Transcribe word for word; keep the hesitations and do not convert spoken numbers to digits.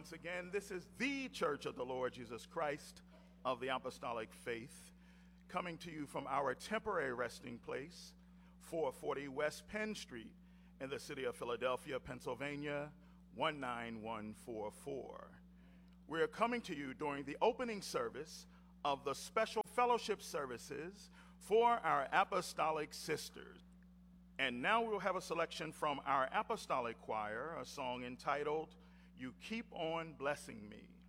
once again. This is the Church of the Lord Jesus Christ of the Apostolic Faith, coming to you from our temporary resting place, four forty West Penn Street in the city of Philadelphia, Pennsylvania, one nine one four four. We are coming to you during the opening service of the special fellowship services for our apostolic sisters. And now we'll have a selection from our apostolic choir, a song entitled, "You Keep On Blessing Me."